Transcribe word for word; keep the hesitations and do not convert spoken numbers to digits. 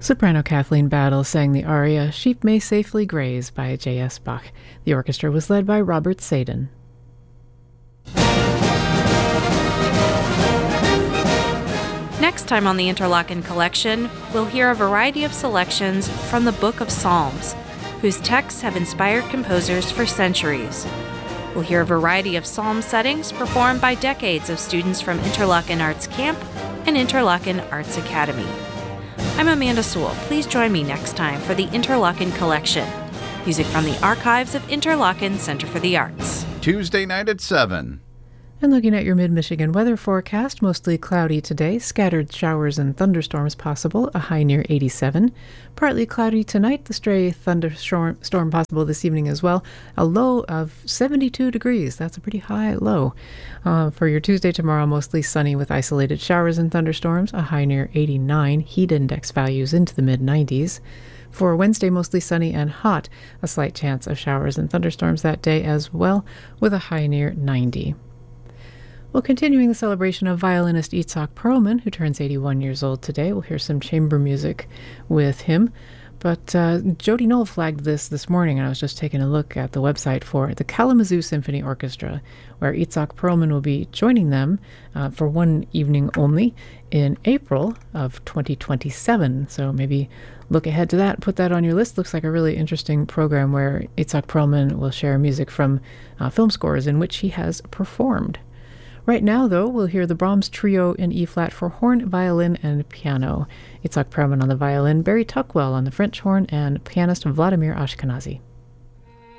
Soprano Kathleen Battle sang the aria "Sheep May Safely Graze" by J S. Bach. The orchestra was led by Robert Sadin. Next time on the Interlochen Collection, we'll hear a variety of selections from the Book of Psalms, whose texts have inspired composers for centuries. We'll hear a variety of psalm settings performed by decades of students from Interlochen Arts Camp and Interlochen Arts Academy. I'm Amanda Sewell. Please join me next time for the Interlochen Collection. Music from the archives of Interlochen Center for the Arts. Tuesday night at seven. And looking at your mid-Michigan weather forecast, mostly cloudy today, scattered showers and thunderstorms possible, a high near eighty-seven. Partly cloudy tonight, the stray thunderstorm storm possible this evening as well, a low of seventy-two degrees. That's a pretty high low. Uh, for your Tuesday tomorrow, mostly sunny with isolated showers and thunderstorms, a high near eighty-nine, heat index values into the mid nineties. For Wednesday, mostly sunny and hot, a slight chance of showers and thunderstorms that day as well, with a high near ninety. Well, continuing the celebration of violinist Itzhak Perlman, who turns eighty-one years old today. We'll hear some chamber music with him. But uh, Jody Knoll flagged this this morning, and I was just taking a look at the website for the Kalamazoo Symphony Orchestra, where Itzhak Perlman will be joining them uh, for one evening only in April of twenty twenty-seven. So maybe look ahead to that, put that on your list. Looks like a really interesting program where Itzhak Perlman will share music from uh, film scores in which he has performed. Right now, though, we'll hear the Brahms Trio in E-flat for horn, violin, and piano. Itzhak Perlman on the violin, Barry Tuckwell on the French horn, and pianist Vladimir Ashkenazy.